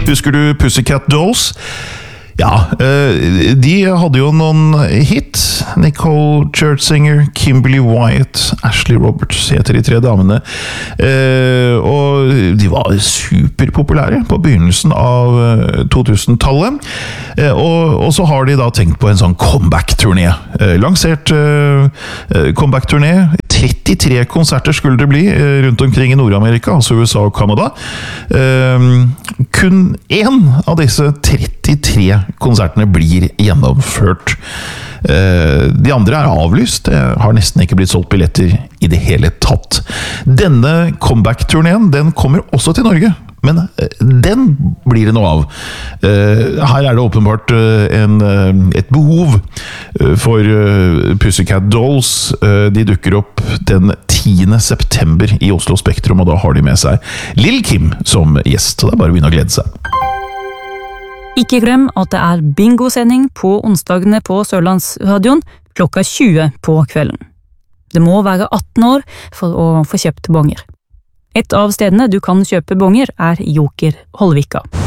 Husker du Pussycat Dolls? Ja, de hadde jo noen hit. Nicole Scherzinger, Kimberly Wyatt, Ashley Roberts heter de 3 damene. Og de var superpopulære på begynnelsen av 2000-tallet. Og så har de da tenkt på en sånn comeback-turné. Lansert comeback-turné. 33 konserter skulle det bli rundt omkring i Nord-Amerika, altså USA og Canada. Kun én av disse 33 konsertene blir gjennomført. De andre er avlyst. Det har nesten ikke blitt solgt billetter i det hele tatt. Denne comeback-turneen, den kommer også til Norge. Men den blir det noe av. Her er det åpenbart et behov for Pussycat Dolls. De dukker opp den 10. september i Oslo Spektrum, og da har de med seg Lil Kim som gjest. Så det er bare å begynne å glede seg. Ikke glem at det er bingosending på onsdagene på Sørlandsradioen klokka 20 på kvelden. Det må være 18 år for å få kjøpt bonger. Et av stedene du kan kjøpe bonger er Joker Holvika.